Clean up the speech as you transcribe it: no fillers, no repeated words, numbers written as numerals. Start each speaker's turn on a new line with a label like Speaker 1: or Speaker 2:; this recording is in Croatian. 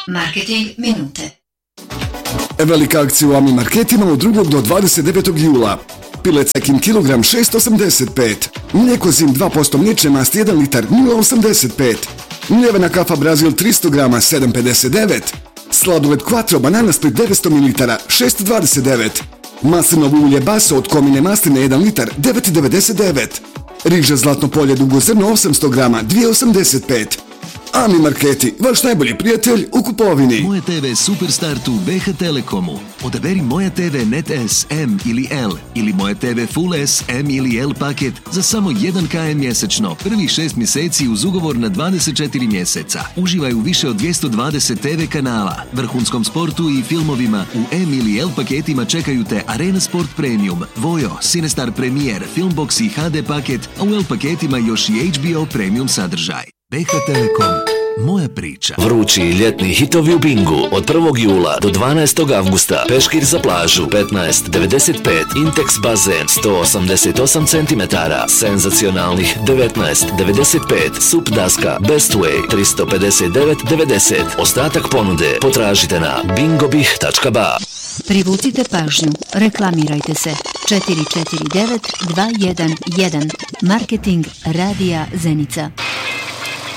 Speaker 1: Marketing minute.
Speaker 2: Velika akcija u Ami marketima od 2. do 29. jula. Pilet Cekin kilogram 6,85. Mlijeko Zim 2% mliječne masti 1 litar 0,85. Mljevena kafa Brazil 300 grama 7,59. Sladoled Quattro banana split 900 ml 6,29. Maslinovo ulje Baso od komine masline 1 litar 9,99. Riža Zlatno polje dugozrno 800 grama 2,85. Ami marketi, vaš najbolji prijatelj u kupovini.
Speaker 3: Moja TV Superstartu BH Telekomu. Odaberi Moja TV Net S, M ili L ili Moja TV Full S, M ili L paket za samo 1 km mjesečno. Prvih 6 mjeseci uz ugovor na 24 mjeseca. Uživaj u više od 220 TV kanala, vrhunskom sportu i filmovima. U M ili L paketima čekaju te Arena Sport Premium, Vojo, Cinestar Premier, Filmbox i HD paket, a u L paketima još i HBO Premium sadržaj. BH Telekom. Moja priča.
Speaker 4: Vrući ljetni hitovi u Bingu od 1. jula do 12. avgusta. Peškir za plažu 15,95. Intex bazen 188 cm. Senzacionalnih 19,95. Sup daska Best Way 359,90. Ostatak ponude potražite na bingobih.ba.
Speaker 1: Privucite pažnju. Reklamirajte se. 449 211. Marketing Radija Zenica.